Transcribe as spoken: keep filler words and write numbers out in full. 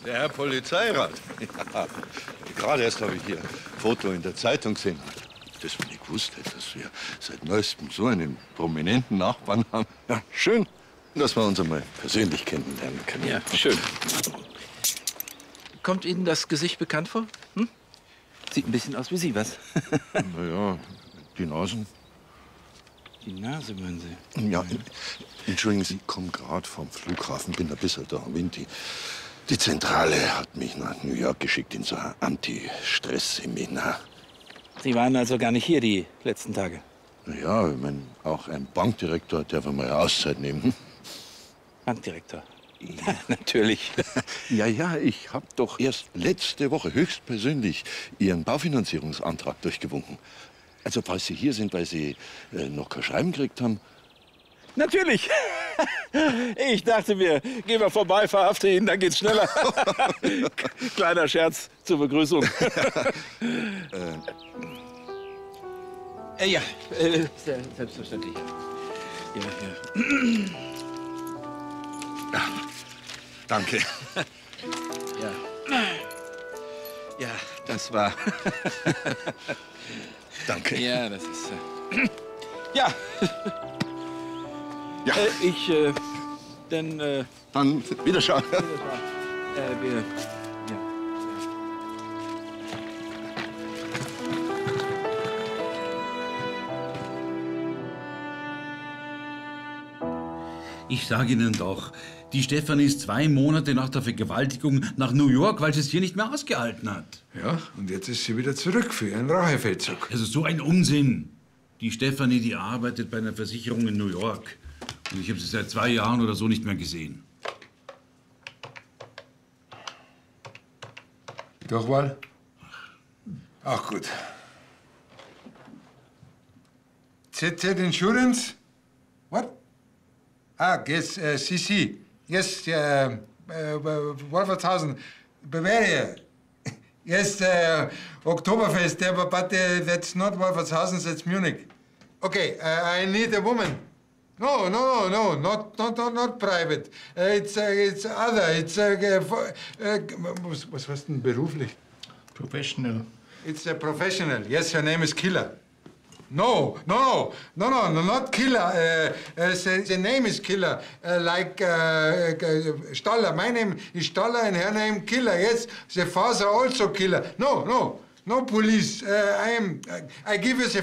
Der Herr Polizeirat. Ja, gerade erst habe ich hier ein Foto in der Zeitung gesehen. Das, wenn ich gewusst hätte, dass wir seit neuestem so einen prominenten Nachbarn haben. Ja, schön, dass wir uns einmal persönlich kennenlernen können. Ja, schön. Kommt Ihnen das Gesicht bekannt vor? Hm? Sieht ein bisschen aus wie Sie, was? Na ja, die Nasen. Die Nase, meinen Sie? Ja, entschuldigen Sie, ich komme gerade vom Flughafen, bin ein bisschen da am Wind. Die, die Zentrale hat mich nach New York geschickt in so ein Anti-Stress-Seminar. Sie waren also gar nicht hier die letzten Tage? Na ja, ich mein, auch ein Bankdirektor darf einmal eine Auszeit nehmen. Bankdirektor? Ja, natürlich. Ja, ja, ich habe doch erst letzte Woche höchstpersönlich Ihren Baufinanzierungsantrag durchgewunken. Also, falls Sie hier sind, weil Sie äh, noch kein Schreiben gekriegt haben. Natürlich. Ich dachte mir, gehen wir vorbei, verhafte ihn, dann geht's schneller. Kleiner Scherz zur Begrüßung. äh. Äh, ja, äh, selbstverständlich. Ja, ja. Ja, danke. Ja. Ja, das war. Danke. Ja, das ist. Äh... Ja. Ja. Äh, ich, äh, dann, äh... Dann Wiederschauen. Wiederschauen. Äh, wir... Ja. Ich sage Ihnen doch, die Stefanie ist zwei Monate nach der Vergewaltigung nach New York, weil sie es hier nicht mehr ausgehalten hat. Ja, und jetzt ist sie wieder zurück für ihren Rachefeldzug. Also so ein Unsinn. Die Stefanie, die arbeitet bei einer Versicherung in New York. Und ich habe sie seit zwei Jahren oder so nicht mehr gesehen. Durchwahl? Ach gut. Z Z Insurance? What? Ah, yes, uh, C C. Yes, uh, uh, Wolfertshausen, Bavaria. Yes, uh, Oktoberfest, yeah, but uh, that's not Wolfertshausen, that's Munich. Okay, uh, I need a woman. No, no, no, no, not, not, not, not private. Uh, it's, uh, it's other. It's, uh, uh, was, was heißt denn beruflich? Professional. It's a professional. Yes, her name is Killer. No, no, no, no, no, not Killer. Uh, uh, the, the name is Killer. Uh, like uh, uh, Staller. My name is Staller and her name Killer. Yes, the father also Killer. No, no, no police. Uh, I am. I, I give you the